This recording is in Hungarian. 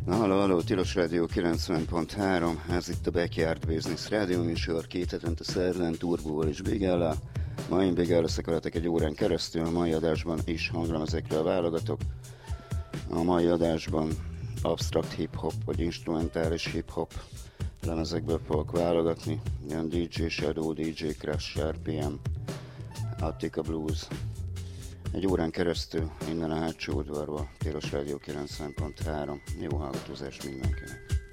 Na, halló, Tilos Rádió 90.3, ez itt a Backyard Business Rádió műsor, két hetente szerdán Turbóval és Bigellel. Ma én Bigell leszek veletek egy órán keresztül, a mai adásban is hanglemezekről válogatok. A mai adásban abstract hip-hop vagy instrumentális hip-hop lemezekből fogok válogatni. Ilyen DJ Shadow, DJ Crash, RPM, Attica Blues. Egy órán keresztül innen a hátsó udvarból, Tilos Rádió 90.3. Jó hallgatózást mindenkinek!